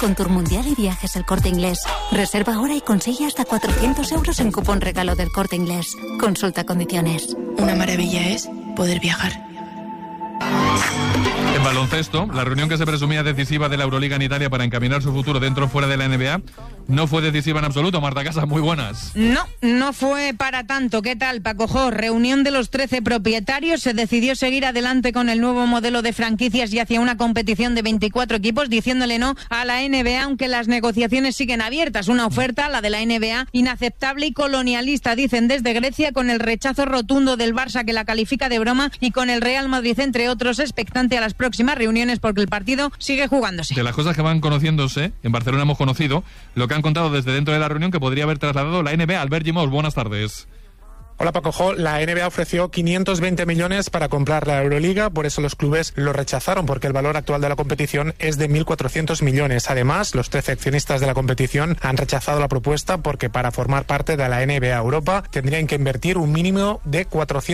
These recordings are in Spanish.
con Tour Mundial y Viajes El Corte Inglés. Reserva ahora y consigue hasta 400 euros en cupón regalo del Corte Inglés. Consulta condiciones. Una maravilla es poder viajar. En baloncesto, la reunión que se presumía decisiva de la Euroliga en Italia para encaminar su futuro dentro o fuera de la NBA no fue decisiva en absoluto. Marta Casas, muy buenas. No fue para tanto. ¿Qué tal, Paco Jo? Reunión de los 13 propietarios. Se decidió seguir adelante con el nuevo modelo de franquicias y hacia una competición de 24 equipos, diciéndole no a la NBA, aunque las negociaciones siguen abiertas. Una oferta, la de la NBA, inaceptable y colonialista, dicen desde Grecia, con el rechazo rotundo del Barça, que la califica de broma, y con el Real Madrid, entre otros, expectante a las próximas reuniones porque el partido sigue jugándose. De las cosas que van conociéndose, en Barcelona hemos conocido lo que han contado desde dentro de la reunión que podría haber trasladado la NBA. Albert Gimós, buenas tardes. Hola Paco Jo, la NBA ofreció 520 millones para comprar la Euroliga, por eso los clubes lo rechazaron, porque el valor actual de la competición es de 1.400 millones. Además, los 13 accionistas de la competición han rechazado la propuesta porque para formar parte de la NBA Europa tendrían que invertir un mínimo de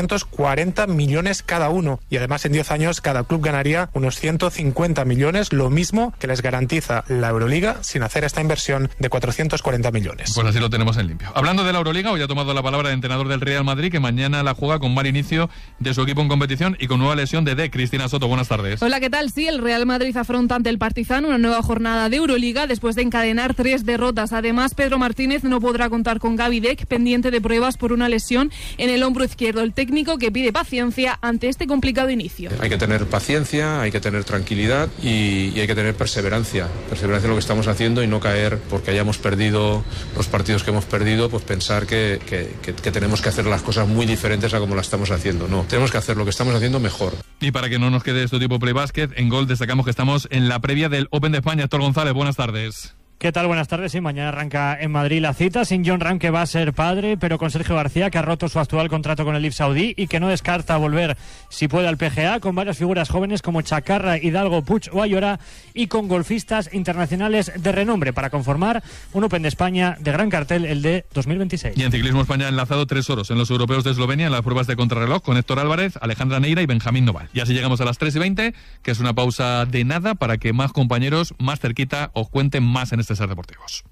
440 millones cada uno, y además en 10 años cada club ganaría unos 150 millones, lo mismo que les garantiza la Euroliga sin hacer esta inversión de 440 millones. Pues así lo tenemos en limpio. Hablando de la Euroliga, hoy ha tomado la palabra el entrenador del Real Madrid, que mañana la juega con mal inicio de su equipo en competición y con nueva lesión de Cristina Soto. Buenas tardes. Hola, ¿qué tal? Sí, el Real Madrid afronta ante el Partizan una nueva jornada de Euroliga después de encadenar 3 derrotas. Además, Pedro Martínez no podrá contar con Gaby Deck, pendiente de pruebas por una lesión en el hombro izquierdo. El técnico que pide paciencia ante este complicado inicio. Hay que tener paciencia, hay que tener tranquilidad y hay que tener perseverancia. Perseverancia en lo que estamos haciendo y no caer porque hayamos perdido los partidos que hemos perdido, pues pensar que tenemos que hacer las cosas muy diferentes a como las estamos haciendo. No, tenemos que hacer lo que estamos haciendo mejor. Y para que no nos quede esto tipo Playbasket, en Gol destacamos que estamos en la previa del Open de España. Héctor González, buenas tardes. ¿Qué tal? Buenas tardes. Sí, mañana arranca en Madrid la cita, sin Jon Rahm, que va a ser padre, pero con Sergio García, que ha roto su actual contrato con el LIV Saudí y que no descarta volver, si puede, al PGA, con varias figuras jóvenes como Chacarra, Hidalgo, Puig o Ayora, y con golfistas internacionales de renombre para conformar un Open de España de gran cartel, el de 2026. Y en ciclismo, España ha enlazado 3 oros en los europeos de Eslovenia en las pruebas de contrarreloj con Héctor Álvarez, Alejandra Neira y Benjamín Noval. Y así llegamos a las 3:20, que es una pausa de nada para que más compañeros más cerquita os cuenten más en este Ser Deportivos.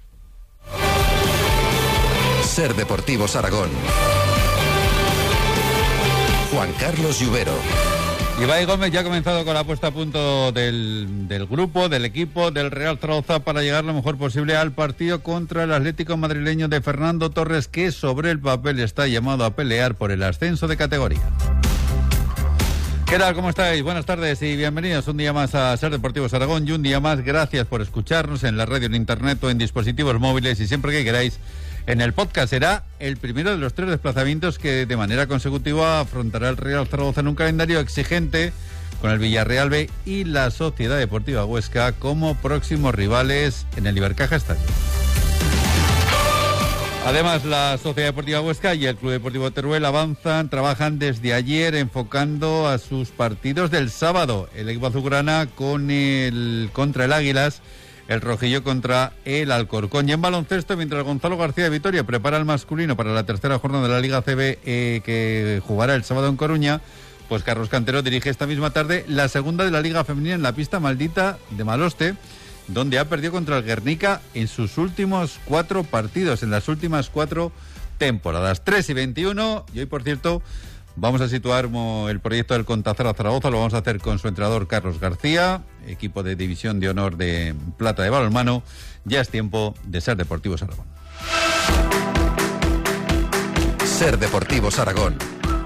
Ser Deportivos Aragón. Juan Carlos Lluvero. Ibai Gómez ya ha comenzado con la puesta a punto del grupo, del equipo, del Real Zaragoza para llegar lo mejor posible al partido contra el Atlético madrileño de Fernando Torres, que sobre el papel está llamado a pelear por el ascenso de categoría. ¿Qué tal? ¿Cómo estáis? Buenas tardes y bienvenidos un día más a Ser Deportivos Aragón, y un día más gracias por escucharnos en la radio, en internet o en dispositivos móviles, y siempre que queráis en el podcast. Será el primero de los 3 desplazamientos que de manera consecutiva afrontará el Real Zaragoza en un calendario exigente, con el Villarreal B y la Sociedad Deportiva Huesca como próximos rivales en el Ibercaja Estadio. Además, la Sociedad Deportiva Huesca y el Club Deportivo Teruel trabajan desde ayer enfocando a sus partidos del sábado. El equipo azulgrana contra el Águilas, el Rojillo contra el Alcorcón. Y en baloncesto, mientras Gonzalo García de Vitoria prepara el masculino para la tercera jornada de la Liga CB que jugará el sábado en Coruña, pues Carlos Cantero dirige esta misma tarde la segunda de la Liga Femenina en la pista maldita de Maloste, donde ha perdido contra el Guernica en sus últimos 4 partidos, en las últimas 4 temporadas. 3:21, y hoy, por cierto, vamos a situar el proyecto del Contazara Zaragoza. Lo vamos a hacer con su entrenador Carlos García, equipo de División de Honor de Plata de balonmano. Ya es tiempo de Ser Deportivos Aragón. Ser Deportivos Aragón.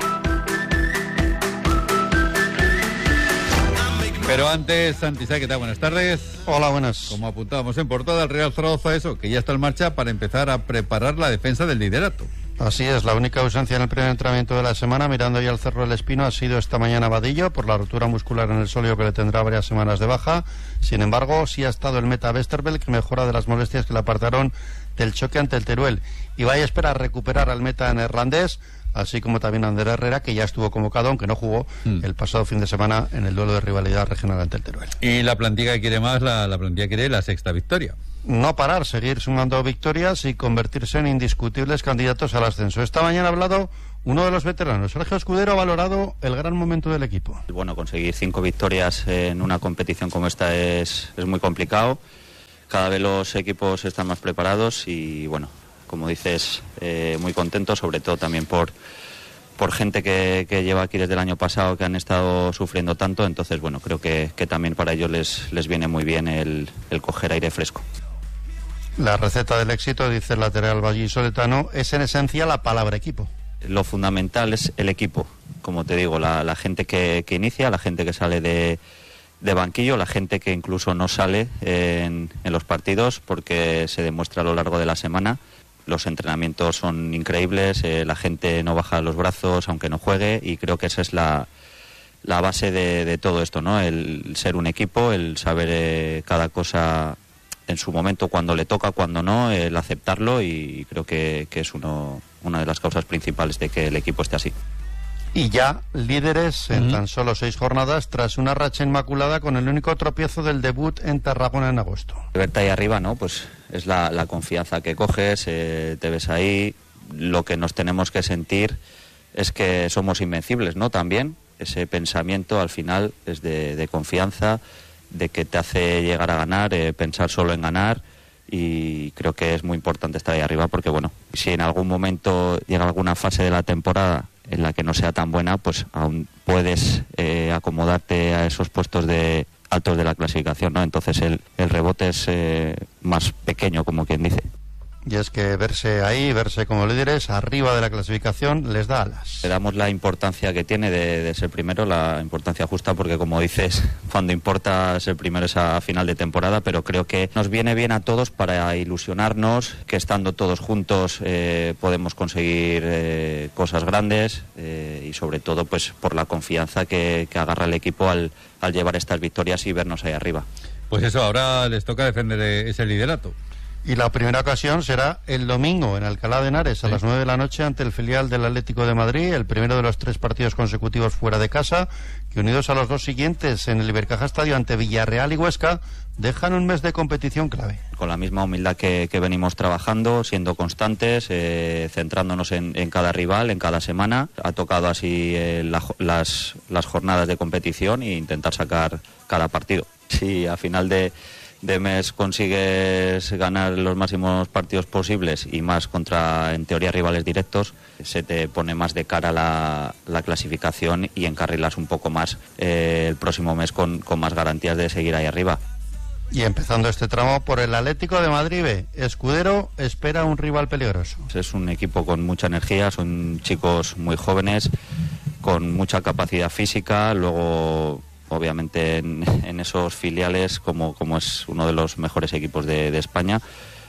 Pero antes, Santi Sá, ¿qué tal? Buenas tardes. Hola, buenas. Como apuntábamos en portada, el Real Zaragoza, que ya está en marcha para empezar a preparar la defensa del liderato. Así es, la única ausencia en el primer entrenamiento de la semana, mirando ya al Cerro del Espino, ha sido esta mañana Vadillo, por la rotura muscular en el sóleo que le tendrá varias semanas de baja. Sin embargo, sí ha estado el meta Westerveld, que mejora de las molestias que le apartaron del choque ante el Teruel. Y vaya a esperar recuperar al meta neerlandés, así como también Ander Herrera, que ya estuvo convocado, aunque no jugó el pasado fin de semana en el duelo de rivalidad regional ante el Teruel. Y la plantilla que quiere más, la plantilla quiere la 6ª victoria. No parar, seguir sumando victorias y convertirse en indiscutibles candidatos al ascenso. Esta mañana ha hablado uno de los veteranos. Sergio Escudero ha valorado el gran momento del equipo. Bueno, conseguir 5 victorias en una competición como esta es muy complicado. cada vez los equipos están más preparados y bueno, como dices, muy contentos, sobre todo también por gente que lleva aquí desde el año pasado, que han estado sufriendo tanto. Entonces, bueno, creo que también para ellos les viene muy bien el coger aire fresco. La receta del éxito, dice el lateral vallisoletano, es en esencia la palabra equipo. Lo fundamental es el equipo, como te digo, la gente que inicia, la gente que sale de banquillo, la gente que incluso no sale en los partidos, porque se demuestra a lo largo de la semana. Los entrenamientos son increíbles, la gente no baja los brazos aunque no juegue, y creo que esa es la base de todo esto, ¿no? El ser un equipo, el saber cada cosa en su momento, cuando le toca, cuando no, el aceptarlo, y creo que es una de las causas principales de que el equipo esté así. Y ya líderes en tan solo 6 jornadas, tras una racha inmaculada con el único tropiezo del debut en Tarragona en agosto. Verte ahí arriba, ¿no? Pues es la confianza que coges, te ves ahí. Lo que nos tenemos que sentir es que somos invencibles, ¿no? También ese pensamiento al final es de confianza, de que te hace llegar a ganar, pensar solo en ganar, y creo que es muy importante estar ahí arriba, porque bueno, si en algún momento llega alguna fase de la temporada en la que no sea tan buena, pues aún puedes acomodarte a esos puestos altos de la clasificación, ¿no? Entonces el rebote es más pequeño, como quien dice. Y es que verse ahí, verse como líderes, arriba de la clasificación, les da alas. Le damos la importancia que tiene de ser primero, la importancia justa, porque como dices, cuando importa ser primero es a final de temporada, pero creo que nos viene bien a todos para ilusionarnos, que estando todos juntos podemos conseguir cosas grandes, y sobre todo pues por la confianza que agarra el equipo al llevar estas victorias y vernos ahí arriba. Pues eso, ahora les toca defender ese liderato. Y la primera ocasión será el domingo en Alcalá de Henares, a las 9 de la noche, ante el filial del Atlético de Madrid, el primero de los 3 partidos consecutivos fuera de casa, que unidos a los 2 siguientes en el Ibercaja Estadio ante Villarreal y Huesca, dejan un mes de competición clave. Con la misma humildad que venimos trabajando, siendo constantes, centrándonos en cada rival, en cada semana. Ha tocado así las jornadas de competición e intentar sacar cada partido. Si a final de mes consigues ganar los máximos partidos posibles y más contra, en teoría, rivales directos, se te pone más de cara la clasificación y encarrilas un poco más el próximo mes con más garantías de seguir ahí arriba. Y empezando este tramo por el Atlético de Madrid B, Escudero espera un rival peligroso. Es un equipo con mucha energía, son chicos muy jóvenes, con mucha capacidad física, luego obviamente en esos filiales, como es uno de los mejores equipos de España,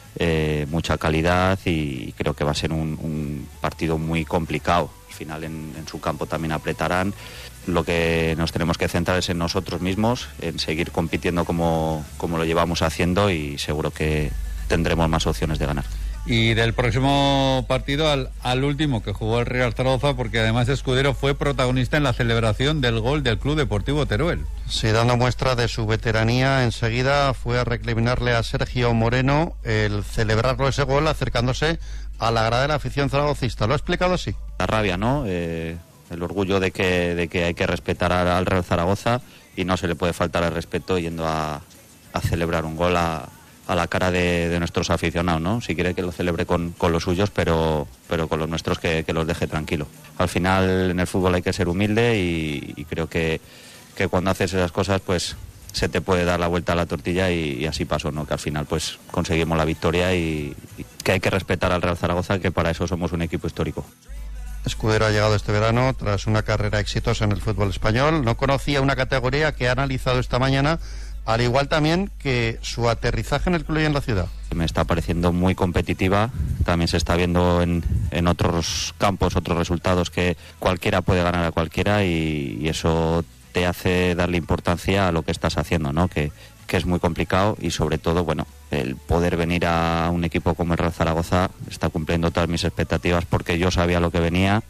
mucha calidad, y creo que va a ser un partido muy complicado. Al final en su campo también apretarán. Lo que nos tenemos que centrar es en nosotros mismos, en seguir compitiendo como lo llevamos haciendo, y seguro que tendremos más opciones de ganar. Y del próximo partido al último que jugó el Real Zaragoza, porque además Escudero fue protagonista en la celebración del gol del Club Deportivo Teruel. Sí, dando muestra de su veteranía, enseguida fue a recriminarle a Sergio Moreno el celebrarlo ese gol acercándose a la grada de la afición zaragocista. Lo ha explicado así. La rabia, ¿no? El orgullo de que hay que respetar al Real Zaragoza, y no se le puede faltar el respeto yendo a celebrar un gol a la cara de nuestros aficionados, ¿no? Si quiere que lo celebre con los suyos, pero con los nuestros que los deje tranquilo. Al final en el fútbol hay que ser humilde, y creo que cuando haces esas cosas pues se te puede dar la vuelta a la tortilla, y así pasó, ¿no? Que al final pues conseguimos la victoria, y que hay que respetar al Real Zaragoza, que para eso somos un equipo histórico. Escudero ha llegado este verano tras una carrera exitosa en el fútbol español. No conocía una categoría que ha analizado esta mañana, al igual también que su aterrizaje en el club y en la ciudad. Me está pareciendo muy competitiva, también se está viendo en otros campos, otros resultados, que cualquiera puede ganar a cualquiera, y eso te hace darle importancia a lo que estás haciendo, ¿no? Que es muy complicado, y sobre todo, bueno, el poder venir a un equipo como el Real Zaragoza está cumpliendo todas mis expectativas, porque yo sabía lo que venía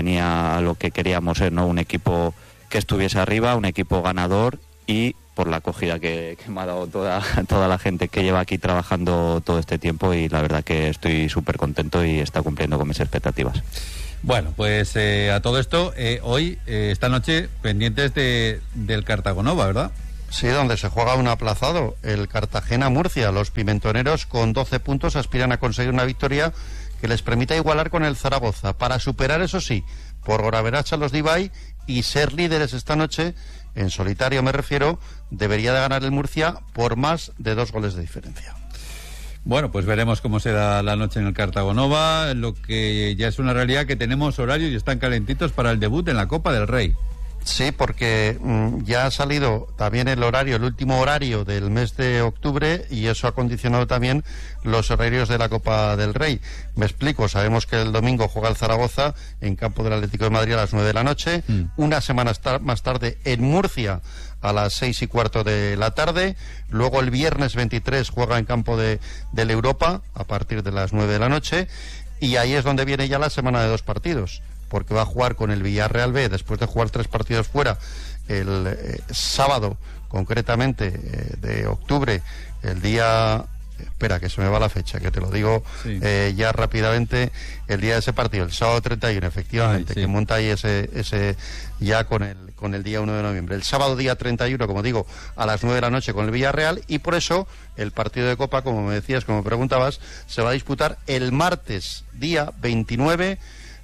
a lo que queríamos ser, ¿no? Un equipo que estuviese arriba, un equipo ganador, y por la acogida que me ha dado toda la gente que lleva aquí trabajando todo este tiempo, y la verdad que estoy súper contento y está cumpliendo con mis expectativas. Bueno, pues a todo esto, hoy, esta noche, pendientes del Cartagonova, ¿verdad? Sí, donde se juega un aplazado, el Cartagena-Murcia. Los pimentoneros con 12 puntos aspiran a conseguir una victoria que les permita igualar con el Zaragoza, para superar, eso sí, por golaveraje a los de Ibai y ser líderes esta noche, en solitario me refiero, debería de ganar el Murcia por más de 2 goles de diferencia. Bueno, pues veremos cómo se da la noche en el Cartagonova, lo que ya es una realidad, que tenemos horarios y están calentitos para el debut en la Copa del Rey. Sí, porque ya ha salido también el último horario del mes de octubre, y eso ha condicionado también los horarios de la Copa del Rey. Me explico, sabemos que el domingo juega el Zaragoza en campo del Atlético de Madrid a las 9 de la noche, una semana más tarde en Murcia a las 6:15 de la tarde, luego el viernes 23 juega en campo del Europa a partir de las 9 de la noche, y ahí es donde viene ya la semana de 2 partidos, porque va a jugar con el Villarreal B después de jugar 3 partidos fuera el sábado, concretamente de octubre, el día... Espera, que se me va la fecha, que te lo digo ya rápidamente, el día de ese partido, el sábado 31, efectivamente, que monta ahí ese ya con el día 1 de noviembre. El sábado día 31, como digo, a las 9 de la noche con el Villarreal, y por eso el partido de Copa, como me decías, como me preguntabas, se va a disputar el martes día 27,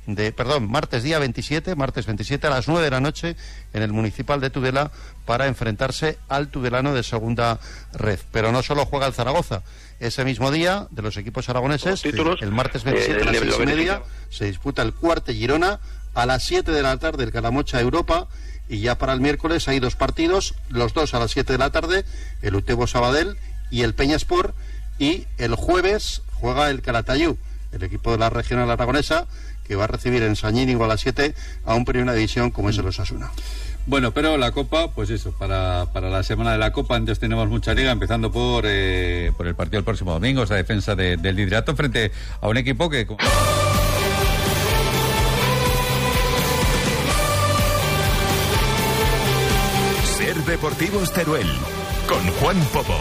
martes 27 a las 9 de la noche en el Municipal de Tudela, para enfrentarse al Tudelano de segunda red. Pero no solo juega el Zaragoza. Ese mismo día, de los equipos aragoneses, el martes 27 a las 6:30, se disputa el Cuarte Girona, a las 7 de la tarde el Calamocha Europa, y ya para el miércoles hay 2 partidos, los 2 a las 7 de la tarde, el Utebo Sabadell y el Peñasport, y el jueves juega el Calatayud, el equipo de la regional aragonesa, que va a recibir en Sañínigo a las 7 a un primera división como es el Osasuna. Bueno, pero la Copa, pues eso, para la semana de la Copa, antes tenemos mucha liga, empezando por el partido del próximo domingo, esa defensa del liderato frente a un equipo que... Ser Deportivos Teruel, con Juan Popo.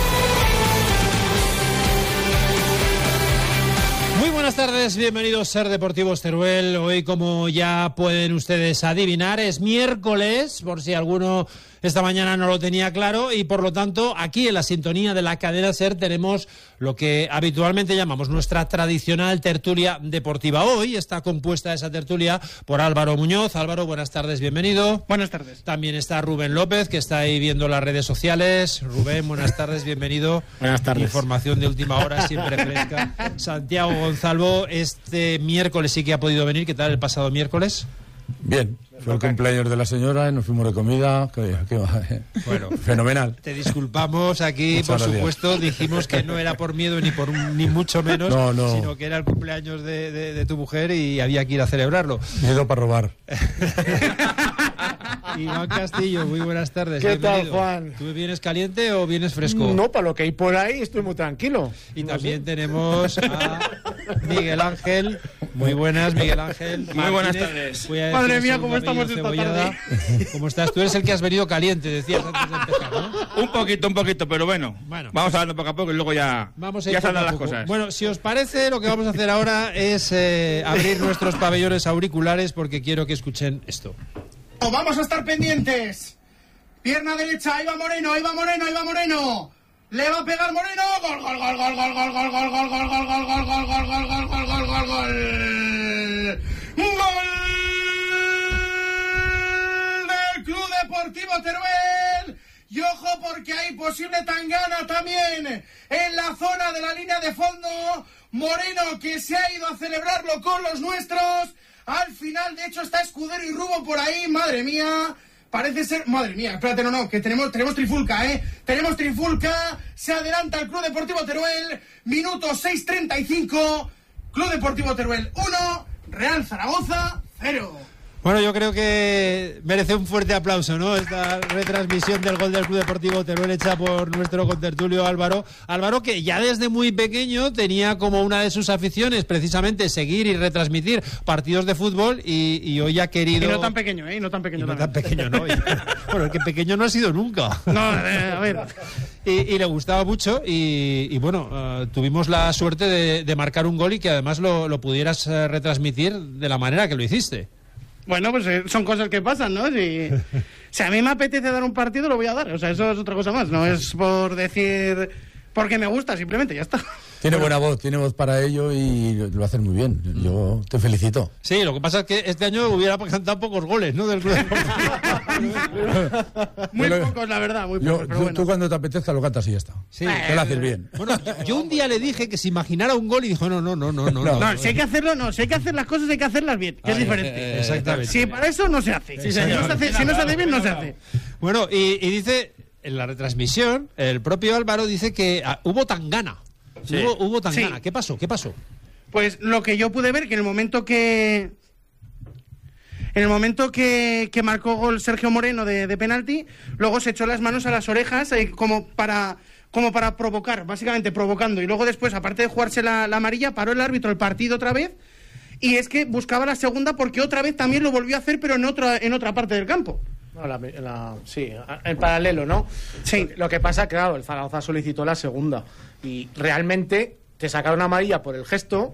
Muy buenas tardes, bienvenidos a Ser Deportivos Teruel. Hoy, como ya pueden ustedes adivinar, es miércoles, por si alguno esta mañana no lo tenía claro, y por lo tanto aquí en la sintonía de la cadena SER tenemos lo que habitualmente llamamos nuestra tradicional tertulia deportiva. Hoy está compuesta esa tertulia por Álvaro Muñoz. Álvaro, buenas tardes, bienvenido. Buenas tardes. También está Rubén López, que está ahí viendo las redes sociales. Rubén, buenas tardes, bienvenido. Buenas tardes. Información de última hora, siempre fresca. Santiago Gonzalvo, este miércoles sí que ha podido venir. ¿Qué tal el pasado miércoles? Bien, fue el cumpleaños de la señora y nos fuimos de comida. Bueno, fenomenal. Te disculpamos aquí, muchas por gracias. Supuesto, dijimos que no era por miedo ni mucho menos, no. Sino que era el cumpleaños de tu mujer y había que ir a celebrarlo. Miedo para robar. Iván Castillo, muy buenas tardes. ¿Qué tal, Juan? ¿Tú vienes caliente o vienes fresco? No, para lo que hay por ahí estoy muy tranquilo. Y también tenemos a Miguel Ángel. Muy buenas, Miguel Ángel. Muy buenas tardes. Madre mía, ¿cómo estamos esta tarde? ¿Cómo estás? Tú eres el que has venido caliente, decías antes de empezar, ¿no? Un poquito, pero bueno. Vamos hablando poco a poco y luego ya saldrán las cosas. Bueno, si os parece, lo que vamos a hacer ahora es abrir nuestros pabellones auriculares, porque quiero que escuchen esto. Vamos a estar pendientes. Pierna derecha, ahí va Moreno. Le va a pegar Moreno. Gol. Gol del Club Deportivo Teruel. Y ojo, porque hay posible tangana también en la zona de la línea de fondo. Moreno, que se ha ido a celebrarlo con los nuestros. Al final, de hecho, está Escudero y Rubo por ahí. Madre mía, parece ser... Madre mía, espérate, no, que tenemos trifulca, Tenemos trifulca. Se adelanta el Club Deportivo Teruel. Minuto 6:35. Club Deportivo Teruel 1, Real Zaragoza 0. Bueno, yo creo que merece un fuerte aplauso, ¿no? Esta retransmisión del gol del Club Deportivo Teruel hecha por nuestro contertulio Álvaro. Álvaro, que ya desde muy pequeño tenía como una de sus aficiones precisamente seguir y retransmitir partidos de fútbol, y hoy ha querido... Y no tan pequeño, ¿eh? No tan pequeño, ¿no? Bueno, el que pequeño no ha sido nunca. No, a ver. Y le gustaba mucho y bueno, tuvimos la suerte de marcar un gol y que además lo pudieras retransmitir de la manera que lo hiciste. Bueno, pues son cosas que pasan, ¿no? Si a mí me apetece dar un partido, lo voy a dar. O sea, eso es otra cosa más. No es por decir... Porque me gusta, simplemente, ya está. Tiene buena voz, tiene voz para ello y lo hace muy bien. Yo te felicito. Sí, lo que pasa es que este año hubiera cantado pocos goles, ¿no? Del Club Muy pocos, la verdad, muy pocos. Pero bueno. Tú cuando te apetezca lo cantas y ya está. Sí. Te lo haces bien. Bueno, yo un día le dije que se imaginara un gol y dijo, no. No, si hay que hacerlo, no. Si hay que hacer las cosas, hay que hacerlas bien, que es diferente. Exactamente. Si para eso no se hace. Sí, señor. Si no se hace bien, no se hace. Bueno, y dice, en la retransmisión, el propio Álvaro dice que hubo tangana. Sí. Hubo tangana. Sí. ¿Qué pasó? Pues lo que yo pude ver, que en el momento que marcó gol Sergio Moreno de penalti, luego se echó las manos a las orejas como para provocar, básicamente provocando. Y luego después, aparte de jugarse la amarilla, paró el árbitro el partido otra vez. Y es que buscaba la segunda porque otra vez también lo volvió a hacer, pero en otra parte del campo. No, sí, en paralelo, ¿no? Sí. Lo que pasa, claro, el Zaragoza solicitó la segunda y realmente te sacaron amarilla por el gesto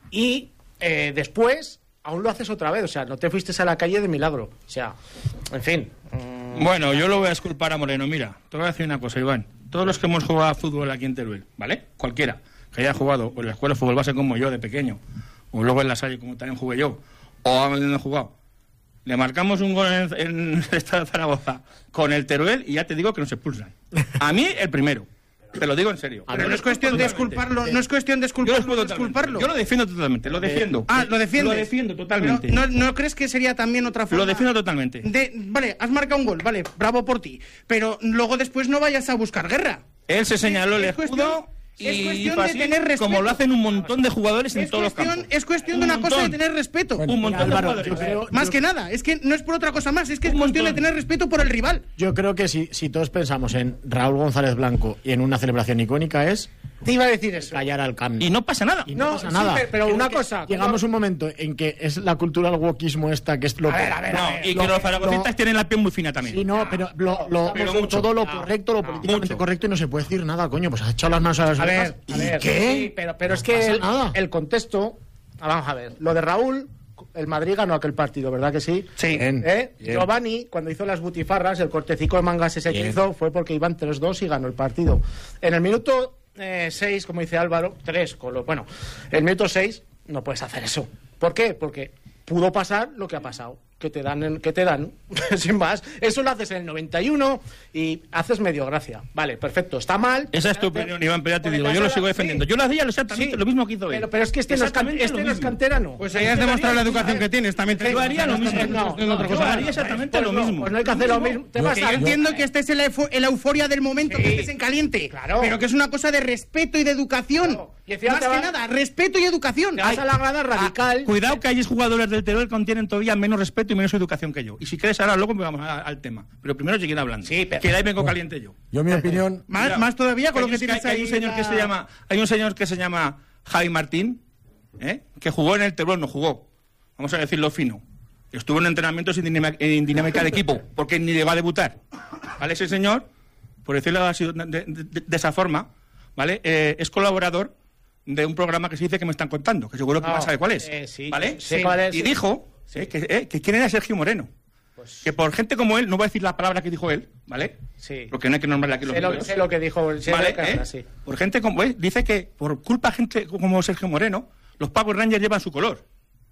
y después aún lo haces otra vez, o sea, no te fuiste a la calle de milagro, o sea, en fin. Bueno, yo lo voy a disculpar a Moreno. Mira, te voy a decir una cosa, Iván. Todos los que hemos jugado a fútbol aquí en Teruel, ¿vale? Cualquiera que haya jugado o en la escuela de fútbol base como yo de pequeño, o luego en la Salle como también jugué yo, o habiendo jugado, le marcamos un gol en el estado de Zaragoza con el Teruel y ya te digo que nos expulsan. A mí, el primero. Te lo digo en serio. Pero no es cuestión de disculparlo, no es cuestión de disculparlo. Yo lo defiendo totalmente, lo defiendo. ¿Lo defiendes? Lo defiendo totalmente. ¿No crees que sería también otra forma? Lo defiendo totalmente. Vale, has marcado un gol, vale, bravo por ti. Pero luego después no vayas a buscar guerra. Él se señaló el escudo. Es cuestión de tener respeto. Como lo hacen un montón de jugadores en todos los campos. Es cuestión de una cosa de tener respeto. Un montón de jugadores. Más que nada, es que no es por otra cosa más, es que es cuestión de tener respeto por el rival. Yo creo que si todos pensamos en Raúl González Blanco y en una celebración icónica te iba a decir eso. Callar al Camp. Y no pasa nada. No pasa nada. Pero una cosa. Llegamos a un momento en que es la cultura del wokismo esta, que es lo y que los zaragocistas tienen la piel muy fina también. Sí, no, pero todo lo correcto, lo políticamente correcto y no se puede decir nada, coño. Pues has echado las manos a las orejas. A ver. ¿Qué? Sí, pero es que el contexto. Vamos a ver. Lo de Raúl. El Madrid ganó aquel partido, ¿verdad que sí? Sí. Bien. Giovanni, cuando hizo las butifarras, el cortecico de mangas ese que hizo fue porque iban 3-2 y ganó el partido. En el minuto 6, como dice Álvaro, 3, el minuto 6 no puedes hacer eso. ¿Por qué? Porque pudo pasar lo que ha pasado. Que te dan, sin más. Eso lo haces en el 91 y haces medio gracia. Vale, perfecto, está mal. Esa es tu opinión, Iván, pero ya te digo, yo lo sigo defendiendo. Yo lo hacía exactamente lo mismo que hizo él. Pero es que este no es canterano. Pues ahí has demostrado la educación que tienes. También yo haría lo mismo. Yo haría exactamente lo mismo. Pues no hay que hacer lo mismo. Yo entiendo que estés en la euforia del momento, que estés en caliente. Claro. Pero que es una cosa de respeto y de educación. Más que nada, respeto y educación. Vas a la grada radical. Cuidado que hay jugadores del Teruel que tienen todavía menos respeto y menos educación que yo. Y si quieres ahora luego me vamos al tema. Pero primero seguir hablando. Sí, pero... Que de ahí vengo caliente yo. Yo mi opinión... Más todavía con lo que tienes ahí. Hay un señor que se llama Javi Martín, que jugó en el Teruel, no jugó. Vamos a decirlo fino. Estuvo en entrenamientos en dinámica de equipo, porque ni le va a debutar. ¿Vale? Ese señor, por decirlo así de esa forma, ¿vale? Es colaborador de un programa que se dice que me están contando, que seguro que más sabe cuál es. Sí, ¿vale? Sé cuál es. Y dijo que quién era Sergio Moreno. Pues... Que por gente como él, no voy a decir la palabra que dijo él, ¿vale? Sí. Porque no hay que nombrarle aquí los números. Sé lo que dijo él. ¿Vale? Sí. Por gente como él, dice que por culpa de gente como Sergio Moreno, los Power Rangers llevan su color.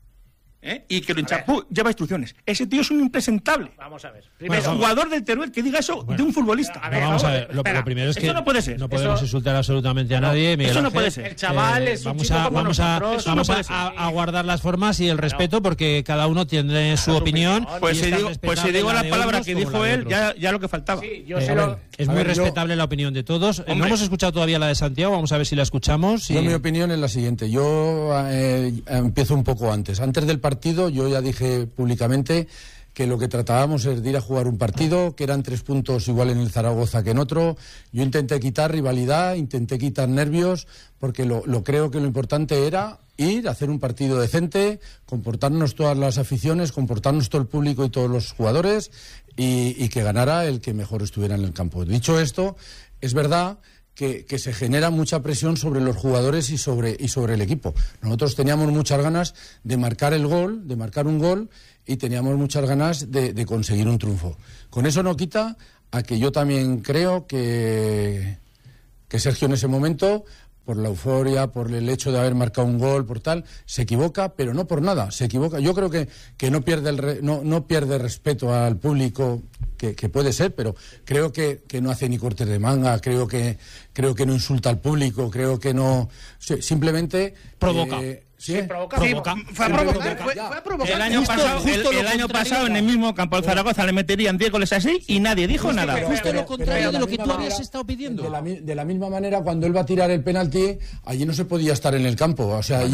Y que lo hinchapú lleva instrucciones. Ese tío es un impresentable. Vamos a ver. Primero, jugador del Teruel que diga eso de un futbolista. Vamos a ver. Lo primero es que eso no puede ser. No podemos insultar absolutamente a nadie. Miguel eso no Ángel. puede ser. El chaval es un chico como nosotros. Vamos a guardar las formas y el respeto porque cada uno tiene su opinión. Pues si digo la palabra que dijo él, ya lo que faltaba. Sí, es muy respetable la opinión de todos. No hemos escuchado todavía la de Santiago. Vamos a ver si la escuchamos. Yo mi opinión es la siguiente. Yo empiezo un poco antes. Antes del partido yo ya dije públicamente que lo que tratábamos es de ir a jugar un partido, que eran 3 puntos igual en el Zaragoza que en otro. Yo intenté quitar rivalidad, intenté quitar nervios, porque lo creo que lo importante era ir a hacer un partido decente, comportarnos todas las aficiones, comportarnos todo el público y todos los jugadores y que ganara el que mejor estuviera en el campo. Dicho esto, es verdad que se genera mucha presión sobre los jugadores y sobre el equipo. Nosotros teníamos muchas ganas de marcar un gol, y teníamos muchas ganas de conseguir un triunfo. Con eso no quita a que yo también creo que Sergio en ese momento, por la euforia, por el hecho de haber marcado un gol, por tal, se equivoca, pero no por nada, se equivoca. Yo creo que no pierde respeto al público, que puede ser, pero creo que no hace ni cortes de manga, creo que no insulta al público, creo que no... Simplemente... Provoca. Sí, provoca. Fue a provocar. El año pasado en el mismo campo al Zaragoza le meterían 10 goles así y nadie dijo nada. Justo lo contrario de lo que tú habías estado pidiendo. De la misma manera, cuando él va a tirar el penalti, allí no se podía estar en el campo. O sea,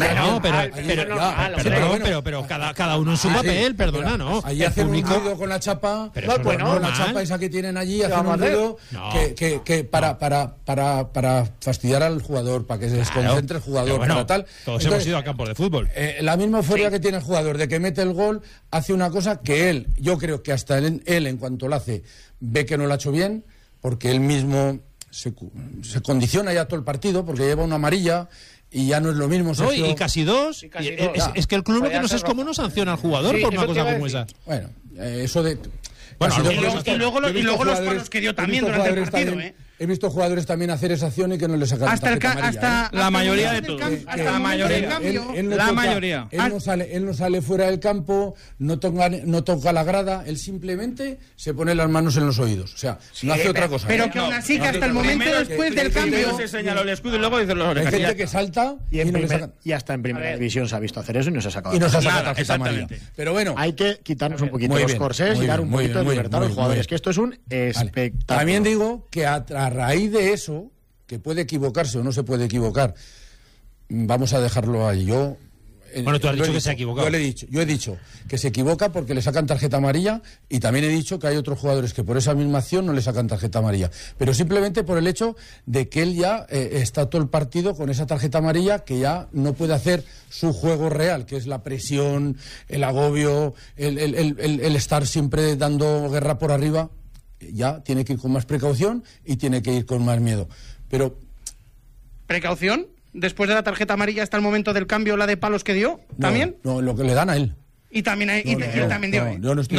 pero cada uno en su papel, perdona, ¿no? Allí hacen un ruido con la chapa, con la chapa esa que tienen allí, hacen un ruido que para fastidiar al jugador, para que se desconcentre el jugador, para tal. Todos hemos ido a campo de fútbol. La misma euforia que tiene el jugador de que mete el gol, hace una cosa que él, yo creo que hasta él en cuanto lo hace, ve que no lo ha hecho bien, porque él mismo se condiciona ya todo el partido, porque lleva una amarilla y ya no es lo mismo. Sergio. Y casi dos. Es que el club lo que no sé es cómo no sanciona al jugador por una cosa como esa. Bueno, eso de... Bueno, y luego los palos que dio también durante el partido, He visto jugadores también hacer esa acción y que no les sacan tarjeta amarilla. La mayoría de todos. La mayoría. Él no sale fuera del campo, no toca la grada, él simplemente se pone las manos en los oídos. O sea, no hace otra cosa. Pero que aún así, que hasta el momento después del cambio... se señaló el escudo y luego dice los orejas. Hay gente que salta y hasta en primera división se ha visto hacer eso y no se ha sacado. Y no se ha sacado tarjeta amarilla. Pero bueno... Hay que quitarnos un poquito los corsés y dar un poquito de libertad a los jugadores, que esto es un espectáculo. También digo que a raíz de eso, que puede equivocarse o no se puede equivocar, vamos a dejarlo ahí. Bueno, tú has dicho que se ha equivocado. Yo he dicho que se equivoca porque le sacan tarjeta amarilla, y también he dicho que hay otros jugadores que por esa misma acción no le sacan tarjeta amarilla, pero simplemente por el hecho de que él ya está todo el partido con esa tarjeta amarilla, que ya no puede hacer su juego real, que es la presión, el agobio, el estar siempre dando guerra por arriba. Ya tiene que ir con más precaución y tiene que ir con más miedo. Pero... ¿Precaución? Después de la tarjeta amarilla hasta el momento del cambio, la de palos que dio, ¿también? No, lo que le dan a él. Y también también dio.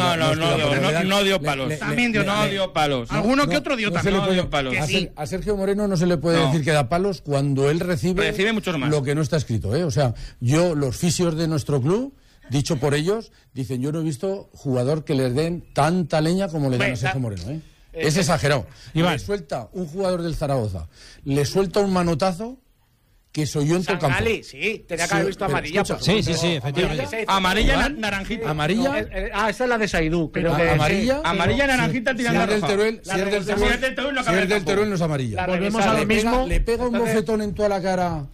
No dio palos. También dio palos. Alguno que otro dio también. No dio palos. A Sergio Moreno no se le puede decir que da palos cuando él recibe muchos más. Lo que no está escrito, O sea, los fisios de nuestro club, dicho por ellos, dicen, yo no he visto jugador que les den tanta leña como le dan a Sergio Moreno, Es exagerado. Le suelta un jugador del Zaragoza, le suelta un manotazo que soy yo en todo el campo. Sí, tenía que haber visto amarilla. Sí, efectivamente. Amarilla, naranjita. Amarilla. Esa es la de Saidú. Amarilla, naranjita tirando roja. Si es del Teruel no es amarilla. Volvemos a lo mismo. Le pega un bofetón en toda la cara.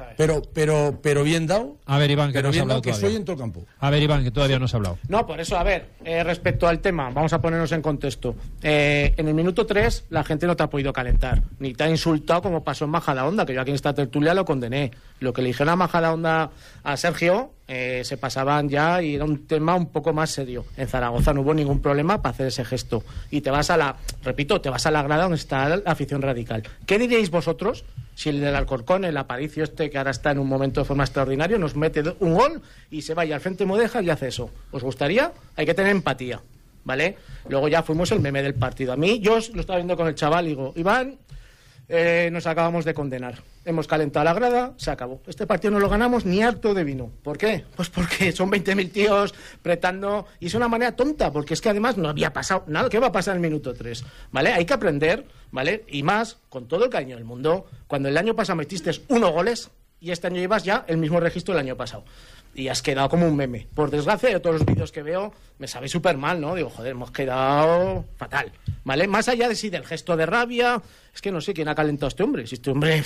Pero bien dado. A ver, Iván, que no has hablado todavía. Soy en todo el campo. A ver, Iván, que todavía no has hablado. No, por eso, a ver, respecto al tema, vamos a ponernos en contexto. En el minuto 3 la gente no te ha podido calentar, ni te ha insultado como pasó en Majadahonda, que yo aquí en esta tertulia lo condené. Lo que le dijeron a Majadahonda a Sergio, se pasaban ya y era un tema un poco más serio. En Zaragoza no hubo ningún problema para hacer ese gesto. Y te vas a la grada donde está la afición radical. ¿Qué diríais vosotros si el del Alcorcón, el Aparicio que ahora está en un momento de forma extraordinaria, nos mete un gol y se vaya al frente Modeja y hace eso? ¿Os gustaría? Hay que tener empatía, ¿vale? Luego ya fuimos el meme del partido. A mí, yo lo estaba viendo con el chaval y digo, Iván, nos acabamos de condenar. Hemos calentado la grada, se acabó. Este partido no lo ganamos ni harto de vino. ¿Por qué? Pues porque son 20.000 tíos apretando, y es una manera tonta, porque es que además no había pasado nada. ¿Qué va a pasar en el minuto 3? ¿Vale? Hay que aprender, ¿vale? Y más, con todo el cariño del mundo, cuando el año pasado metiste 1 goles y este año llevas ya el mismo registro del año pasado. Y has quedado como un meme. Por desgracia, de todos los vídeos que veo, me sabe súper mal, ¿no? Digo, joder, hemos quedado fatal, ¿vale? Más allá de del gesto de rabia, es que no sé quién ha calentado a este hombre. Si este hombre,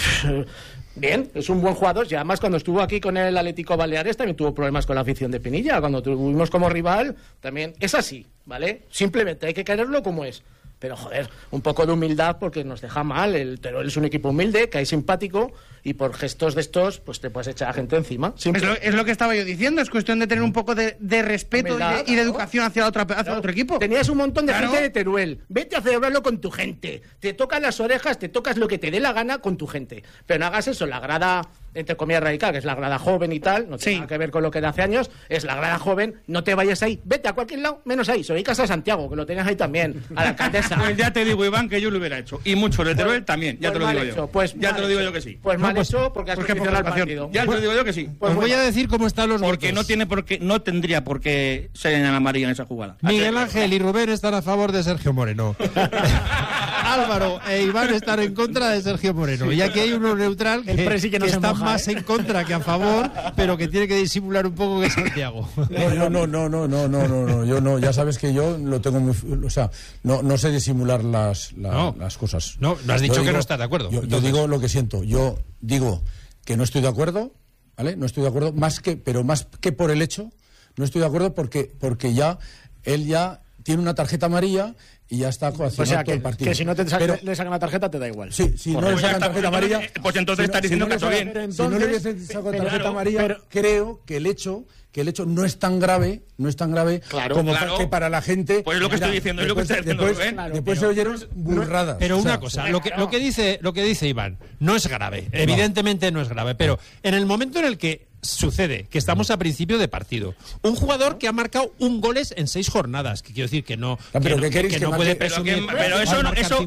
bien, es un buen jugador. Y además, cuando estuvo aquí con el Atlético Baleares, también tuvo problemas con la afición de Pinilla. Cuando tuvimos como rival, también es así, ¿vale? Simplemente hay que quererlo como es. Pero, joder, un poco de humildad porque nos deja mal. El Teruel es un equipo humilde, que es simpático y por gestos de estos, pues te puedes echar a gente encima. Es lo que estaba yo diciendo, es cuestión de tener un poco de respeto y de educación hacia otro equipo. Tenías un montón de gente de Teruel, vete a celebrarlo con tu gente, te tocas las orejas, te tocas lo que te dé la gana con tu gente, pero no hagas eso, la grada, entre comillas, radical, que es la grada joven y tal, no tiene nada que ver con lo que de hace años, es la grada joven, no te vayas ahí, vete a cualquier lado, menos ahí, se lo dedicas a Santiago, que lo tenías ahí también, a la alcaldesa. Pues ya te digo, Iván, que yo lo hubiera hecho, y mucho de Teruel también, ya te lo digo yo. Ya te lo digo yo que sí. Pues mal hecho, porque has condicionado el partido. Ya te lo digo yo que sí. Pues voy a decir cómo están los porque no tendría por qué ser en amarilla en esa jugada. Miguel Ángel y Rubén están a favor de Sergio Moreno. Álvaro e Iván están en contra de Sergio Moreno. Y aquí hay uno neutral que está más en contra que a favor, pero que tiene que disimular un poco que es Santiago. No, yo no, ya sabes que yo lo tengo muy... O sea, no sé disimular las cosas. No has dicho que no estás de acuerdo. Yo digo lo que siento. Yo digo que no estoy de acuerdo, ¿vale? No estoy de acuerdo, más que por el hecho, no estoy de acuerdo porque ya él ya tiene una tarjeta amarilla y ya está coaccionado todo el partido. Que si no le sacan la tarjeta te da igual. Sí, si no le sacan tarjeta amarilla... Pues entonces estás diciendo que está bien. Si no le hubiesen sacado tarjeta amarilla, creo que el hecho no es tan grave, como que para la gente... Pues es lo que estoy diciendo, es lo que estoy diciendo, después se oyeron burradas. Pero una cosa, lo que dice Iván, no es grave, evidentemente no es grave, pero en el momento en el que sucede que estamos a principio de partido, un jugador que ha marcado un goles en 6 jornadas, que quiero decir que no, que no puede presumir, pero eso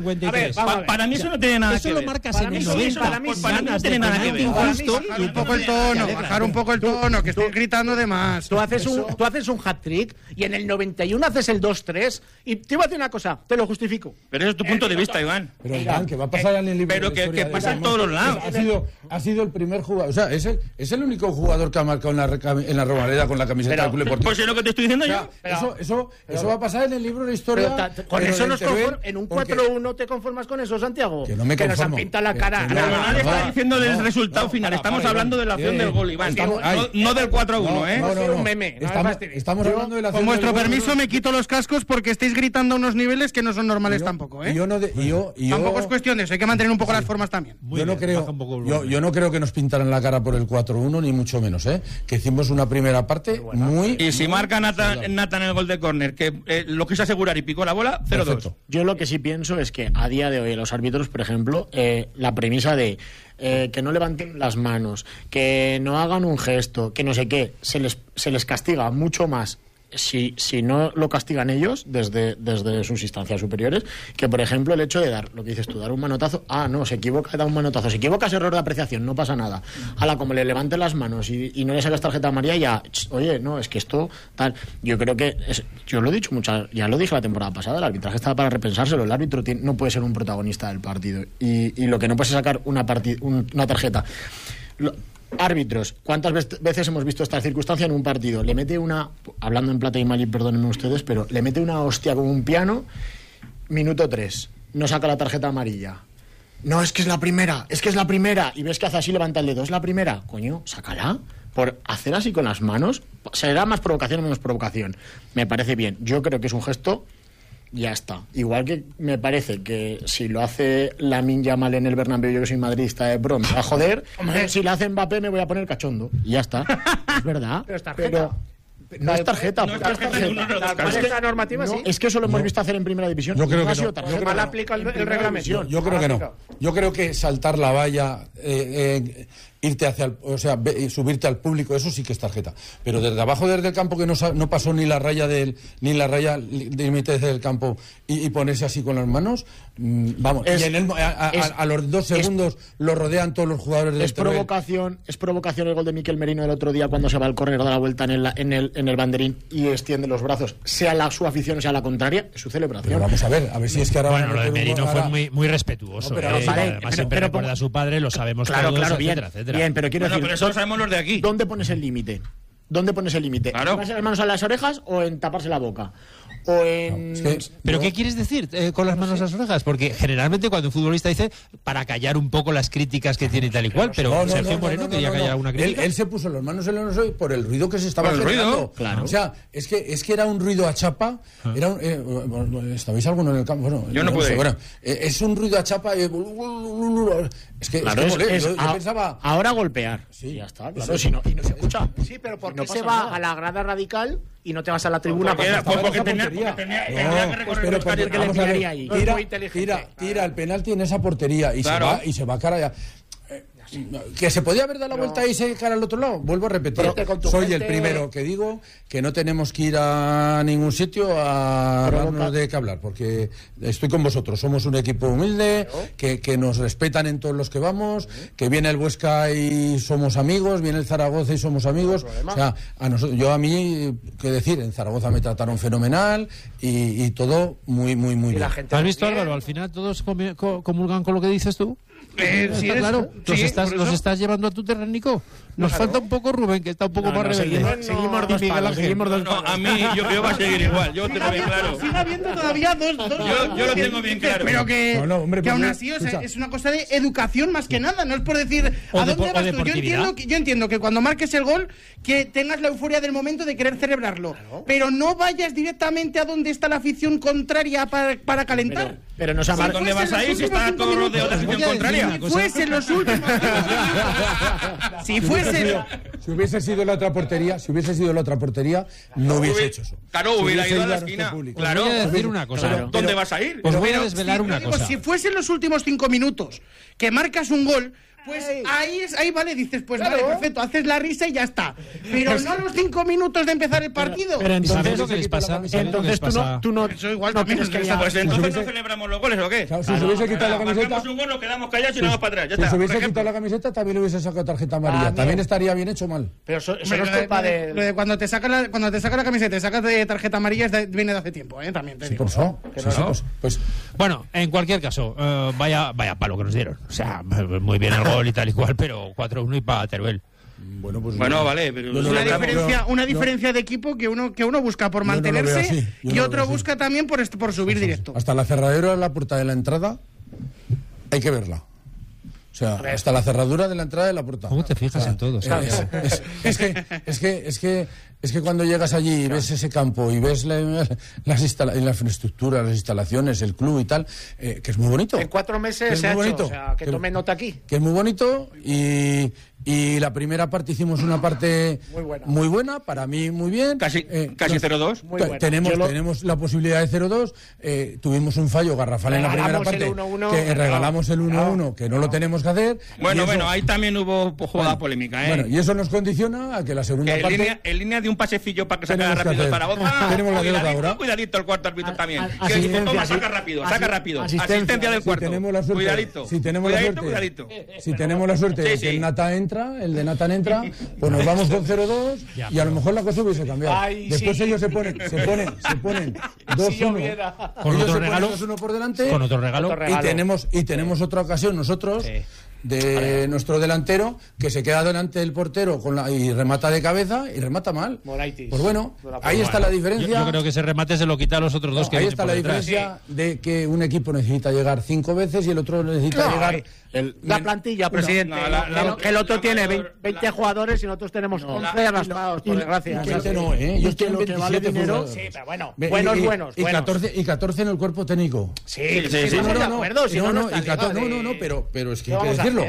para mí eso no tiene nada que ver. Eso lo marcas en el 90, para mí no tiene nada que ver. Y un poco el tono, bajar un poco el tono, que estoy gritando de más. Tú haces un hat-trick y en el 91 haces el 2-3 y te iba a decir una cosa, te lo justifico. Pero eso es tu punto de vista, Iván. Pero Iván, que va a pasar en el libro. Pero que pasa en todos los lados. Ha sido el primer jugador, o sea, es el único jugador que ha marcado en la Romareda con la camiseta del Club Deportivo. Pues es lo que te estoy diciendo yo. Eso va a pasar en el libro de historia. Con eso en un 4-1 te conformas con eso, Santiago. Que no me conformo. Que nos han pintado la cara. Nadie está diciendo del resultado final. Estamos hablando de la acción del gol, Iván. No del 4-1, ¿eh? No, un meme. Estamos hablando de la acción. Con vuestro permiso me quito los cascos porque estáis gritando a unos niveles que no son normales tampoco, ¿eh? Tampoco es cuestión de eso. Hay que mantener un poco las formas también. Yo no creo que nos pintaran la cara por el 4-1, ni mucho menos, ¿eh? Que hicimos una primera parte muy... Y si marca Nathan en el gol de córner, que lo quise asegurar y picó la bola, 0-2. Yo lo que sí pienso es que a día de hoy los árbitros, por ejemplo, la premisa de que no levanten las manos, que no hagan un gesto, que no sé qué, se les castiga mucho más si no lo castigan ellos desde sus instancias superiores, que por ejemplo el hecho de dar, lo que dices tú, dar un manotazo, no, se equivoca, da un manotazo, se equivoca, es error de apreciación, no pasa nada. Como le levanten las manos y no le sacas tarjeta amarilla, ya, oye, no, es que esto, tal, yo creo que, yo lo he dicho ya lo dije la temporada pasada, el arbitraje estaba para repensárselo, el árbitro no puede ser un protagonista del partido, y lo que no puede es sacar una tarjeta. Árbitros, ¿cuántas veces hemos visto esta circunstancia en un partido? Le mete hablando en plata y mal, y perdónenme ustedes, pero le mete una hostia con un piano, minuto 3, no saca la tarjeta amarilla. No, es que es la primera, y ves que hace así, levanta el dedo, es la primera. Coño, sácala. Por hacer así con las manos, será más provocación o menos provocación. Me parece bien, yo creo que es un gesto... Ya está. Igual que me parece que si lo hace Lamine Yamal en el Bernabéu, yo que soy madridista de broma, me va a joder. Si lo hace Mbappé me voy a poner cachondo. Y ya está. Es verdad. Pero no es tarjeta. Es que eso lo hemos visto hacer en Primera División. Yo creo que no. Mal aplica el reglamento. Yo creo que no. Yo creo que saltar la valla, irte subirte al público, eso sí que es tarjeta. Pero desde abajo, desde el campo, que no pasó ni la raya límite del campo y ponerse así con las manos, vamos. A los 2 segundos lo rodean todos los jugadores del Teruel. Es provocación el gol de Mikel Merino el otro día cuando se va al córner, da la vuelta en el banderín y extiende los brazos, sea su afición o sea la contraria, es su celebración. Pero vamos a ver si es que ahora... Bueno, lo de Merino fue muy respetuoso. Además siempre recuerda a su padre, lo sabemos todos, etcétera. Bien, pero quiero decir... Pero eso lo sabemos los de aquí. ¿Dónde pones el límite? ¿Dónde pones el límite? Claro. ¿En ponerse las manos a las orejas o en taparse la boca? O en... ¿Pero qué quieres decir con las manos a las orejas? Porque generalmente cuando un futbolista dice para callar un poco las críticas que tiene y tal y cual, pero Sergio Moreno quería callar alguna crítica. Él se puso las manos en los oídos por el ruido que se estaba generando. Ruido? Claro. O sea, es que era un ruido a chapa. Era ¿estabais alguno en el campo? Bueno, yo no pude. Bueno, es un ruido a chapa. Es que, claro, yo pensaba... Ahora golpear. Sí, ya está. Claro, y no se escucha. Sí, pero ¿por qué se va a la grada radical y no te vas a la tribuna? Porque tenía que recorrer los calles que le enviaría ahí. Tira el penalti en esa portería y se va cara allá. Que se podía haber dado la vuelta y se cara al otro lado. Vuelvo a repetir, soy el primero que digo que no tenemos que ir a ningún sitio a darnos de qué hablar, porque estoy con vosotros, somos un equipo humilde, que nos respetan en todos los que vamos, que viene el Huesca y somos amigos, viene el Zaragoza y somos amigos. O sea, a mí, qué decir, en Zaragoza me trataron fenomenal y todo muy, muy, muy bien. ¿Has visto, Álvaro? Al final todos comulgan con lo que dices tú. Sí, claro, los estás llevando a tu terreno. Nos falta un poco Rubén, que está un poco más rebelde. Seguimos dos palos. A mí yo va a seguir igual, yo tengo bien claro. Sigue habiendo todavía dos. Yo lo tengo bien claro. Pero que aún así, o sea, es una cosa de educación más que nada, no es por decir a dónde vas tú. Yo entiendo que cuando marques el gol, que tengas la euforia del momento de querer celebrarlo, pero no vayas directamente a donde está la afición contraria para calentar. Pero no se ¿A dónde vas a ir si está todo rodeado de afición contraria? Si fuesen los últimos. Si hubiese sido la otra portería, no hubiese hecho eso. Claro, hubiera ido a la esquina. Claro, voy a decir una cosa. ¿Dónde vas a ir? Os voy a desvelar una cosa. Si fuesen los últimos 5 minutos que marcas un gol, pues ahí vale, dices, pues vale, perfecto, haces la risa y ya está. Pero no los 5 minutos de empezar el partido. Pero entonces lo que les pasa. Entonces tú no tienes que ir. Pues entonces no celebramos los goles, ¿o qué? Si se hubiese quitado la camiseta. Marcamos un gol, nos quedamos callados y nos vamos para atrás. Si se hubiese quitado la camiseta, también le hubiese sacado tarjeta amarilla. También estaría bien hecho o mal. Pero eso no es culpa de. Lo de cuando te saca la camiseta y te sacas de tarjeta amarilla viene de hace tiempo, también te digo. Pues bueno, en cualquier caso, vaya palo que nos dieron. O sea, muy bien el gol y tal y cual, pero 4-1 y para Teruel. Bueno, vale, pero una diferencia de equipo que uno busca por mantenerse y otro busca también por subir directo. Hasta la cerradura de la puerta de la entrada hay que verla. O sea, hasta la cerradura de la entrada de la puerta. ¿Cómo te fijas en todo? Es que cuando llegas allí y ves ese campo y ves la infraestructura, las instalaciones, el club y tal, que es muy bonito. En 4 meses se ha hecho, o sea, que tome nota aquí. Que es muy bonito y la primera parte hicimos una parte muy buena, para mí muy bien. Casi 0-2. Tenemos la posibilidad de 0-2. Tuvimos un fallo garrafal en la primera parte. Que regalamos el 1-1, que no lo tenemos que hacer. Bueno, ahí también hubo jugada polémica, Bueno, y eso nos condiciona a que la segunda parte... En línea de un pasecillo para que sacara rápido el Zaragoza. Tenemos la derrota ahora. Cuidadito el cuarto árbitro también. Saca rápido. Asistencia del cuarto. Cuidadito. Si tenemos la suerte de que el de Nathan entra, pues nos vamos con 0-2 y a lo mejor la cosa hubiese cambiado. Después ellos se ponen 2-1. Con otro regalo. 2-1 por delante. Con otro regalo. Y tenemos otra ocasión nosotros de nuestro delantero que se queda delante del portero y remata de cabeza y remata mal. Pues bueno, ahí está la diferencia. Yo creo que ese remate se lo quita a los otros dos que ahí está la diferencia de que un equipo necesita llegar 5 veces y el otro necesita llegar... La plantilla, presidente. Que el otro tiene 20 jugadores y nosotros tenemos 11 arrastrados, por desgracia. Yo estoy en 27 dinero. Sí, pero bueno, buenos. Y 14 en el cuerpo técnico. Sí, estamos de acuerdo. Pero es que hay que decirlo.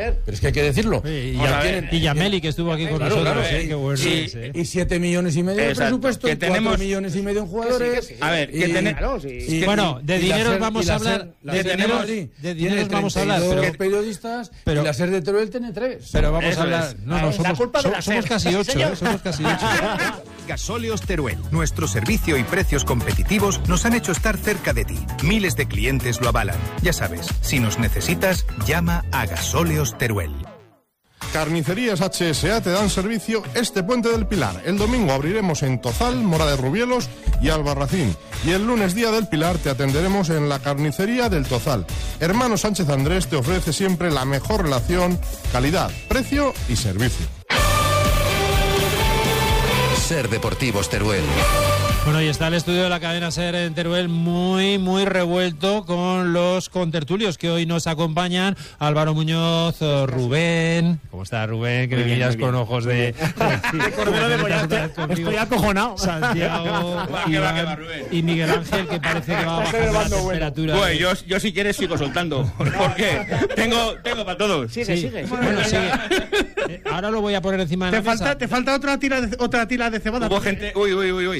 Y Yameli, que estuvo aquí con nosotros. Y 7 millones y medio de presupuesto, 4 millones y medio en jugadores. A ver, bueno, de dinero vamos a hablar. De dinero vamos a hablar, pero y la SER de Teruel tiene 3. Pero vamos a hablar. Somos casi 8. Somos casi 8. Gasóleos Teruel. Nuestro servicio y precios competitivos nos han hecho estar cerca de ti. Miles de clientes lo avalan. Ya sabes, si nos necesitas, llama a Gasóleos Teruel. Carnicerías HSA te dan servicio este Puente del Pilar. El domingo abriremos en Tozal, Mora de Rubielos y Albarracín. Y el lunes, Día del Pilar, te atenderemos en la carnicería del Tozal. Hermano Sánchez Andrés te ofrece siempre la mejor relación, calidad, precio y servicio. Ser Deportivos Teruel. Bueno, y está el estudio de la cadena SER en Teruel muy revuelto con los contertulios que hoy nos acompañan. Álvaro Muñoz, Rubén. ¿Cómo está Rubén? Que me miras con ojos de cordero de bollate. Estoy acojonado. Santiago, Iván y Miguel Ángel, que parece que va a bajar la temperatura. Pues yo si quieres sigo soltando, porque tengo para todos. Sigue. Bueno, sigue. Ahora lo voy a poner encima de la mesa. Te falta otra tira de cebada. Hubo gente... Uy.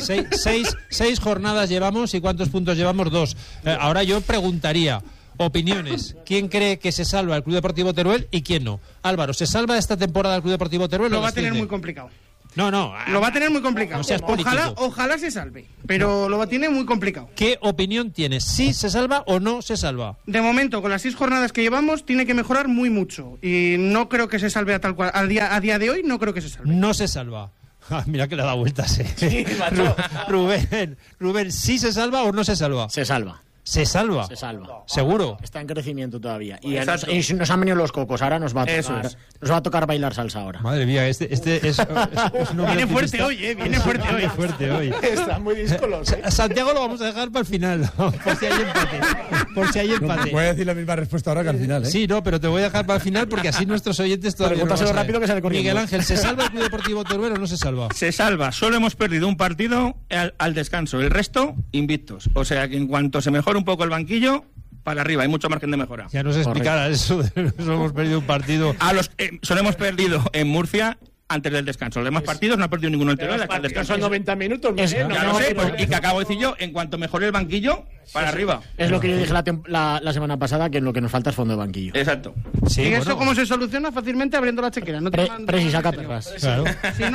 6 jornadas llevamos y ¿cuántos puntos llevamos? 2. Ahora yo preguntaría, opiniones. ¿Quién cree que se salva el Club Deportivo Teruel y quién no? Álvaro, ¿se salva esta temporada el Club Deportivo Teruel? Lo va a tener muy complicado. No. Lo va a tener muy complicado. No seas político. Ojalá se salve, pero lo va a tener muy complicado. ¿Qué opinión tienes? ¿Sí se salva o no se salva? De momento, con las 6 jornadas que llevamos, tiene que mejorar muy mucho. Y no creo que se salve a tal cual. A día de hoy no creo que se salve. No se salva. Mira que le da vueltas, Sí, macho. Rubén, ¿sí se salva o no se salva? Se salva. ¿Se salva? Se salva. ¿Seguro? Está en crecimiento todavía. Y nos han venido los cocos. Ahora nos va a tocar bailar salsa ahora. Madre mía, este es viene fuerte hoy, viene fuerte hoy. Está muy díscolo. Santiago lo vamos a dejar para el final, por si hay empate. Voy a decir la misma respuesta ahora que al final, ¿eh? Sí, no, pero te voy a dejar para el final porque así nuestros oyentes todavía no lo rápido que sale corriendo. Miguel Ángel, ¿se salva el Club Deportivo Teruel o no se salva? Se salva. Solo hemos perdido un partido al descanso. El resto, invictos. O sea que en cuanto se mejore un poco el banquillo, para arriba, hay mucho margen de mejora. Ya nos explicará eso de solo hemos perdido un partido. Solo hemos perdido en Murcia antes del descanso. Los demás partidos no ha perdido ninguno en Teruel hasta el descanso. Son 90 minutos. Ya lo sé, y que acabo de decir yo, en cuanto mejore el banquillo, para arriba. Es lo que yo dije la semana pasada, que lo que nos falta es fondo de banquillo. Exacto. Sí, ¿y eso cómo se soluciona? Fácilmente abriendo la chequera. No Presi saca perras. Claro.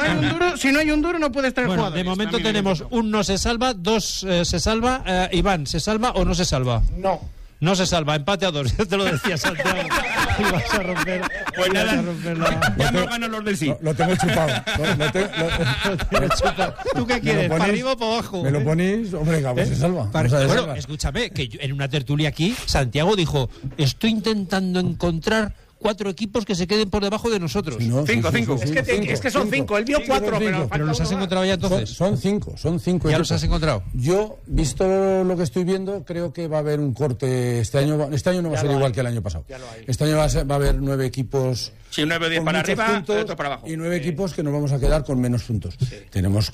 Si no hay un duro, no puedes traer jugadores. De momento tenemos un no se salva, 2 se salva. Iván, ¿se salva o no se salva? No se salva, empate a 2, ya te lo decía Santiago. Y vas a romper. Pues nada, ya no ganan los del sí. Lo tengo chupado. Lo tengo chupado. ¿Tú qué quieres? ¿Para arriba o para abajo? Me lo ponéis, hombre, se salva. Bueno, escúchame, que en una tertulia aquí, Santiago dijo: estoy intentando encontrar 4 equipos que se queden por debajo de nosotros. Sí, no, 5. Es que son 5. Él vio 4, pero los has encontrado ya entonces. Son 5. ¿Ya los has encontrado? Yo, visto lo que estoy viendo, creo que va a haber un corte. Este año no va a ser igual que el año pasado. Este año va a haber 9 equipos. Sí, 9 o 10 para arriba, otro para abajo. Y 9 equipos que nos vamos a quedar con menos puntos. Sí. Tenemos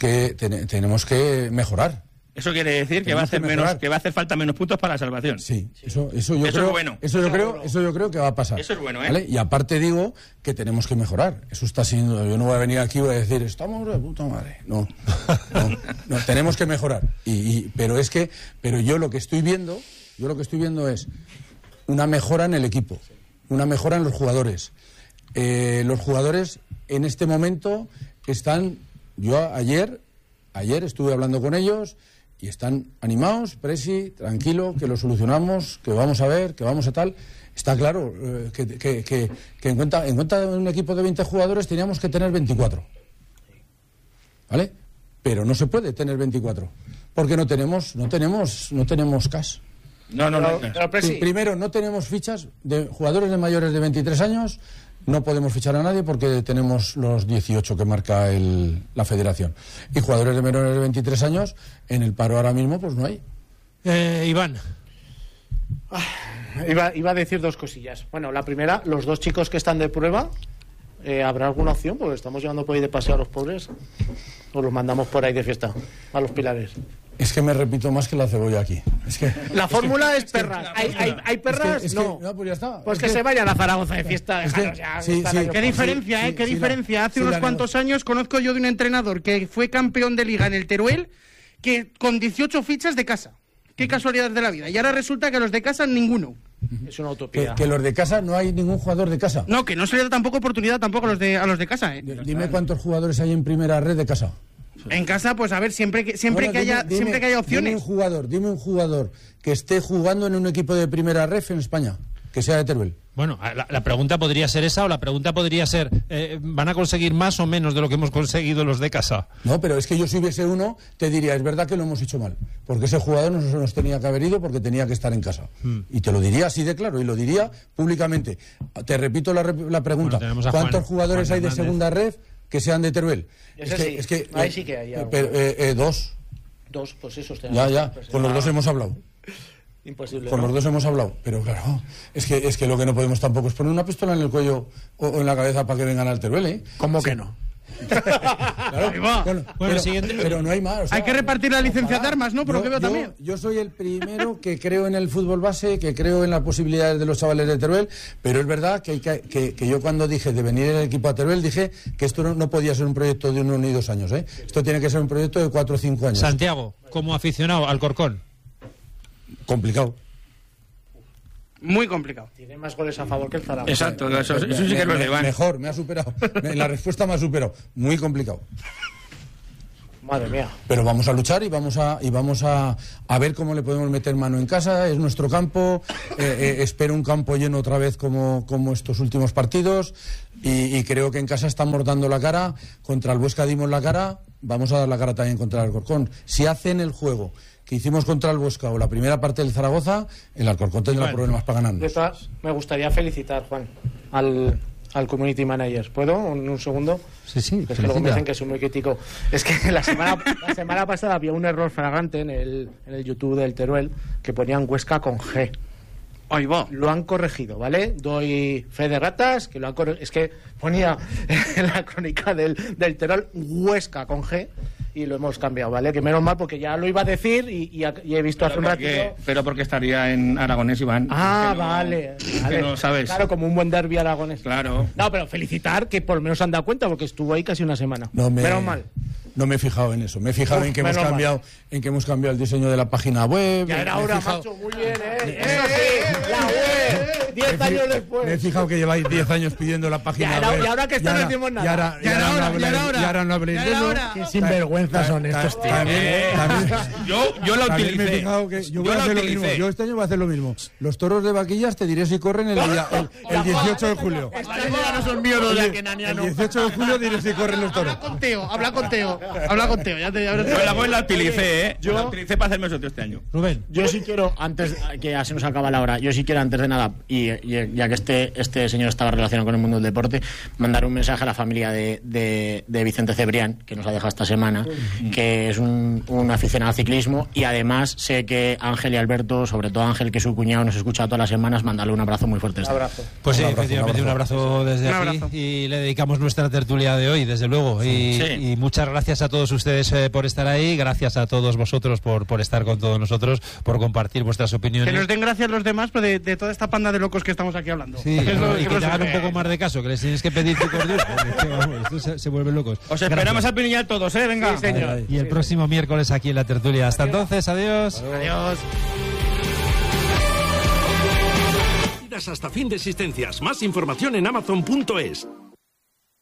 que mejorar. Eso quiere decir que va a hacer falta menos puntos para la salvación. Sí, eso yo creo que va a pasar. Eso es bueno, ¿eh? ¿Vale? Y aparte digo que tenemos que mejorar. Eso está siendo. Yo no voy a venir aquí y voy a decir estamos de puta madre. No, tenemos que mejorar. Pero yo lo que estoy viendo es una mejora en el equipo, una mejora en los jugadores. Los jugadores en este momento están. Yo ayer estuve hablando con ellos. Y están animados, Presi, tranquilo, que lo solucionamos, que vamos a ver, que vamos a tal. Está claro que en cuenta de un equipo de 20 jugadores teníamos que tener 24. ¿Vale? Pero no se puede tener 24. Porque no tenemos cash. Sí, primero, no tenemos fichas de jugadores de mayores de 23 años. No podemos fichar a nadie porque tenemos los 18 que marca la federación. Y jugadores de menores de 23 años, en el paro ahora mismo, pues no hay. Iván. Iba a decir 2 cosillas. Bueno, la primera, los 2 chicos que están de prueba, ¿habrá alguna opción? Porque estamos llevando por ahí de paseo a los pobres. O los mandamos por ahí de fiesta, a los Pilares. Es que me repito más que la cebolla aquí. La fórmula es perras. ¿Hay perras? No. Pues ya está. Pues que se vayan a Zaragoza de fiesta. Qué diferencia, qué diferencia. Hace unos cuantos años conozco yo de un entrenador que fue campeón de liga en el Teruel, que con 18 fichas de casa. Qué casualidad de la vida. Y ahora resulta que los de casa ninguno. Es una utopía. Que los de casa no hay ningún jugador de casa. No, que no se le da tampoco oportunidad tampoco a los de casa. Dime cuántos jugadores hay en primera red de casa. En casa, pues a ver, siempre que haya opciones. Dime un jugador que esté jugando en un equipo de primera ref en España, que sea de Teruel. Bueno, la pregunta podría ser esa, o la pregunta podría ser, ¿van a conseguir más o menos de lo que hemos conseguido los de casa? No, pero es que yo si hubiese uno, te diría, es verdad que lo hemos hecho mal, porque ese jugador no nos tenía que haber ido porque tenía que estar en casa. Y te lo diría así de claro, y lo diría públicamente. Te repito la pregunta, ¿cuántos jugadores hay de segunda red que sean de Teruel. Ahí sí que hay algo. Dos. Dos, pues eso. Ya, con los dos hemos hablado. Imposible. Con los dos hemos hablado, pero claro, es que lo que no podemos tampoco es poner una pistola en el cuello o en la cabeza para que vengan al Teruel, ¿eh? ¿Cómo que no? Claro, pero no hay más. O sea, hay que repartir la licencia de armas, ¿no? Por lo que veo también. Yo soy el primero que creo en el fútbol base, que creo en las posibilidades de los chavales de Teruel, pero es verdad que yo cuando dije de venir el equipo a Teruel dije que esto no podía ser un proyecto de 1 ni 2 años, ¿eh? Esto tiene que ser un proyecto de 4 o 5 años. Santiago, como aficionado al Corcón. Complicado. Muy complicado. Tiene más goles a favor que el Zaragoza. Exacto, eso sí que es lo de Iván. Mejor, me ha superado. En la respuesta me ha superado. Muy complicado. Madre mía. Pero vamos a luchar y vamos a ver cómo le podemos meter mano en casa. Es nuestro campo. Espero un campo lleno otra vez como estos últimos partidos. Y creo que en casa estamos dando la cara. Contra el Huesca dimos la cara. Vamos a dar la cara también contra el Alcorcón. Si hacen el juego que hicimos contra el Huesca o la primera parte del Zaragoza, el Alcorcón tendrá problemas para ganar. Me gustaría felicitar, Juan, al community manager. ¿Puedo? ¿Un segundo? Sí. Es que luego me dicen que soy muy crítico. Es que la semana pasada había un error flagrante en el YouTube del Teruel que ponían Huesca con G. Ahí va. Lo han corregido, ¿vale? Doy fe de ratas, que lo han corregido. Es que ponía en la crónica del Teruel Huesca con G y lo hemos cambiado, ¿vale? Que menos mal porque ya lo iba a decir y he visto hace un ratito. Pero porque estaría en aragonés, Iván. Vale. Que no sabes. Claro, como un buen derbi aragonés. Claro. No, pero felicitar que por lo menos se han dado cuenta porque estuvo ahí casi una semana. Menos mal. No me he fijado en eso. Me he fijado en que hemos cambiado el diseño de la página web. Ya era hora, macho. Muy bien, ¿eh? Eso sí, la web. 10 años después. Me he fijado que lleváis 10 años pidiendo la página web. Y ahora que no decimos nada. Y ahora no habléis de eso. Qué sinvergüenzas son estos tíos. Yo la utilicé. Me he fijado que yo voy a hacer lo mismo. Yo este año voy a hacer lo mismo. Los toros de vaquillas te diré si corren el 18 de julio. Ya no son míos los de Aquenaniano. El 18 de julio diré si corren los toros. Habla con Teo. Ya te yo la web la utilicé, ¿eh? Yo la utilicé para hacerme sorteo este año. Rubén. Yo sí quiero, antes que ya se nos acaba la hora, antes de nada, y ya que este señor estaba relacionado con el mundo del deporte, mandar un mensaje a la familia de Vicente Cebrián, que nos ha dejado esta semana, que es un aficionado al ciclismo, y además sé que Ángel y Alberto, sobre todo Ángel, que es su cuñado, nos escucha todas las semanas, mandarle un abrazo muy fuerte. Un abrazo. Pues sí, efectivamente, un abrazo desde aquí, y le dedicamos nuestra tertulia de hoy, desde luego, y muchas gracias a todos ustedes por estar ahí, gracias a todos vosotros por estar con todos nosotros, por compartir vuestras opiniones. Que nos den gracias los demás de toda esta panda de locos que estamos aquí hablando. Sí, y que te hagan un poco más de caso, que les tienes que pedir tu cordura, porque estos se vuelven locos. Os esperamos a piñar todos, ¿eh? Venga. Sí, señor. Y el próximo miércoles aquí en la tertulia. Hasta entonces, adiós. Adiós. Hasta fin de existencias. Más información en Amazon.es.